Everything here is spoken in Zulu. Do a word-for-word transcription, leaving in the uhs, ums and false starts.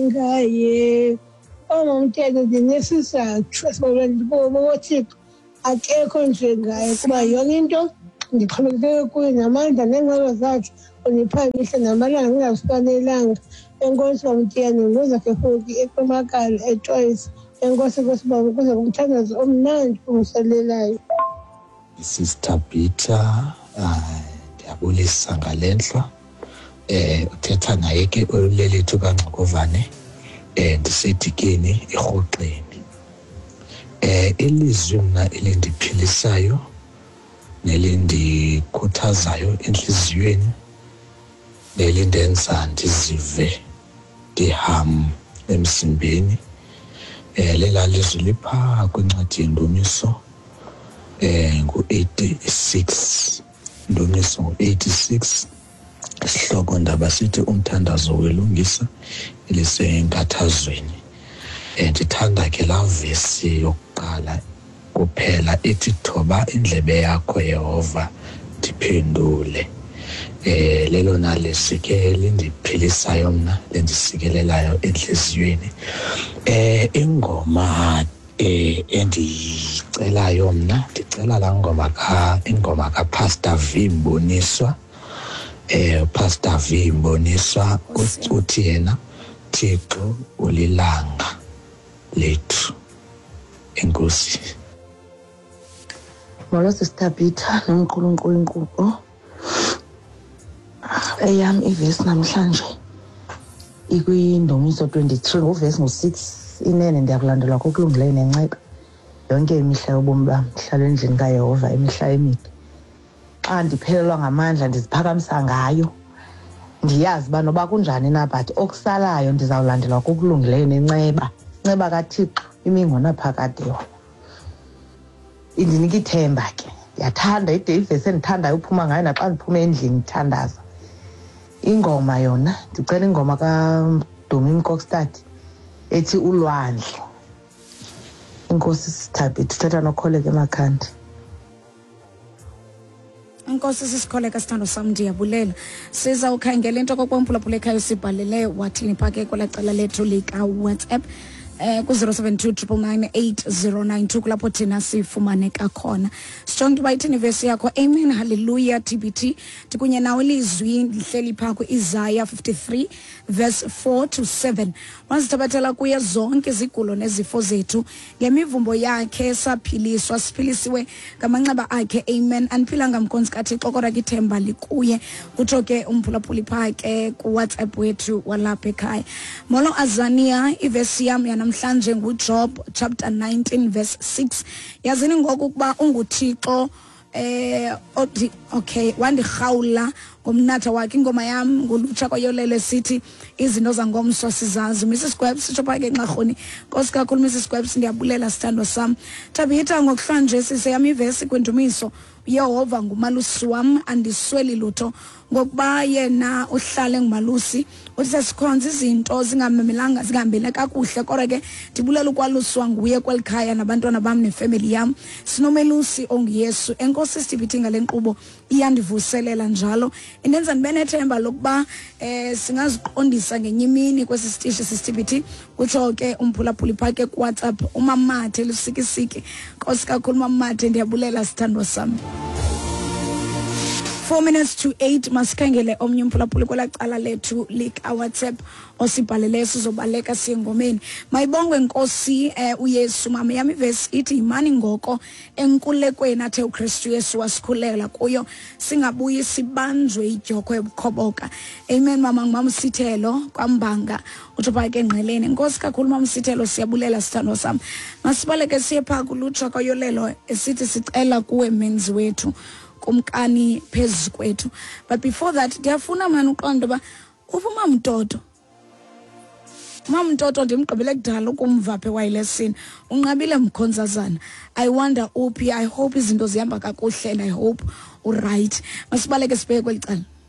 ngaye omamthetho ndinesizathu esibobothixo akekho njengaye kuba yonke into ndixhomekeke kuye namandla neenqwelo zakhe undipha imihla namalanga ndingazifanelanga. Enkosi wamtiyane ngozakhe futhi eqomakala eToys. Enkosi Nkosi baba ukuze kumthandazo omnandi umselelayo. Sister Peter ndiyabulisa ngalenhlwa eh uthetha naye ke ulelethu kaNgqokovane eh ndisedikeni eRhoxeni. Eh ilizwi mna elindiphilisayo nelindikhuthazayo enhliziyweni nelindenza ndizive ndiham emsimbeni eh lela lizwi lipha kwincwadi yendumiso eh ngu eighty-six ndumiso ngu eighty-six isihloko ndaba sithi umthandazo welungisa elisenkathazweni. Eh ndithanda ke la vesi yokuqala kuphela ethi thoba indlebe yakho Yehova ndiphendule. Eh lelo nalesike lindiphilisayo mna lendisikelelayo enhliziyweni. Eh ingoma eh endicelayo mna ndicela la ngoma ka ingoma ka Pastor V Mboniswa. Eh Pastor V Mboniswa uthi yena Thixo ulilanga lethu. Enkosi. Molo Sister Peter nomkhulunkulu inkqubo. Eyam ivesi namhlanje ikwindumiso twenty-three uvesi ngo-six inene ndiyakulandelwa kokulungileyo nenceba yonke imihla yobomi bam ndihlala endlini kaYehova imihla emide. Xa ndiphelelwa ngamandla ndiziphakamisa ngayo ndiyazi uba noba kunjani na but okusalayo ndizawulandelwa kokulungileyo nenceba nceba kaThixo imingona phakade yona indinika ithemba ke. Ndiyathanda ide ivesi endithandayo uphuma ngayo naxa ndiphume endlini ndithandaza ingoma yona ndicela ingoma kaDumi Mkokstad ethi ulwandle. Inkosi Sithabi tuthetha nokholeka emakhanda. Inkosi sisikholeka sithando sam ndiyabulela. Siza ukhangela into kokwamphulaphula ekhaya sibhaleleyo wathini phake kwelacala lethu lika WhatsApp eh ku zero seven two nine nine eight zero nine two kulapho thina sifumaneka khona. Sijonge uba ithini verse yakho. Amen hallelujah T B T tikunye nawe lizwi lihleli pha ku Isaiah fifty-three verse four to seven. Wasithabathela kuye zonke izigulo nezifo zethu ngemivumbo yakhe saphiliswa siphilisiwe ngamanxeba akhe. Amen. Andiphila ngamkhonzi kaThixo kodwa ke ithemba likuye. Kutsho ke umphulaphuli phake ku WhatsApp wethu walapha ekhaya. Molo Azania ivesi yam yanamhlanje nguJob chapter nineteen verse six. Yazini ngoku kuba unguThixo eh okay wandirhawula ngomnatha wakhe. Ingoma yam ngolutsha koyolele sithi izinto zangomso sizazi. Missus Gwebs sitsho phake enxarhoni. Nkosi kakhulu Missus Gwebs ndiyabulela sithando sam. Tabitha ngokuhlanje siseyami ivesi kwindumiso uYehova ngumalusi wam andisweli lutho ngokuba yena uhlale ngumalusi. Uthi sesikhonza izinto zingamemelanga zingahambele kakuhle kodwa ke ndibulela ukwaluswa nguye kwelikhaya nabantwana bam nefamily yam. Sinomelusi onguYesu. Enkosi Sithibithi ngale nkqubo iyandivuselela njalo indenza ndibe nethemba lokuba eh singaziqondisa ngenye imini kwesi sitishi Sithibithi. Kutsho ke umphulaphuli phake ku WhatsApp uMamathe lusikisiki. Nkosi kakhulu Mamathe ndiyabulela sithandwa sami. Four minutes to eight masikhangele omnye umphulaphuli kwelacala lethu lika WhatsApp osibhalele sizobaleka siyengomeni. Mayibongwe Nkosi eh, uYesu mama yami verse ithi imani ngoko enkulekweni athe uKristu Yesu wasikhulela kuyo singabuyi sibanjwe idyoko ebukhoboka. Amen mama ngumama Sithelo kwambanga uthi phake engqeleni. Nkosi kakhulu mama Sithelo siyabulela sithando sam. Masibaleke siye pha kulutsha koyolelo esithi sicela kuwe menzi wethu kumkani phezu kwethu. But before that ndiyafuna mna uqonda ba uvuma Mtoto Mama Mtoto ndimgqibele kudala ukumva phe wayilesini unqabile mkhonzazana. I wonder uphi. I hope izinto zihamba kakuhle and I hope all right. Masibaleke sibeke kwelicala.